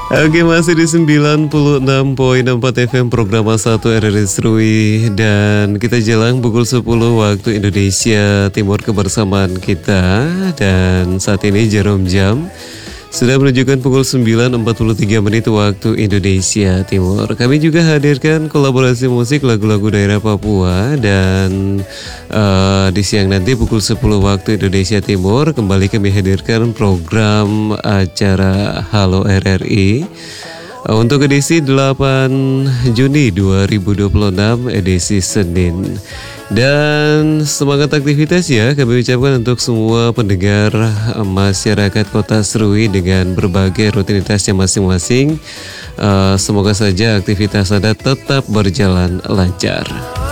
Oke, masih di 96,4 FM program 1 RRI Serui. Dan kita jelang pukul 10 waktu Indonesia Timur kebersamaan kita. Dan saat ini jarum jam sudah menunjukkan pukul 9.43 menit waktu Indonesia Timur. Kami juga hadirkan kolaborasi musik lagu-lagu daerah Papua. Dan di siang nanti pukul 10 waktu Indonesia Timur kembali kami hadirkan program acara Halo RRI untuk edisi 8 Juni 2026, edisi Senin. Dan semangat aktivitas ya kami ucapkan untuk semua pendengar masyarakat Kota Serui dengan berbagai rutinitasnya masing-masing. Semoga saja aktivitas Anda tetap berjalan lancar.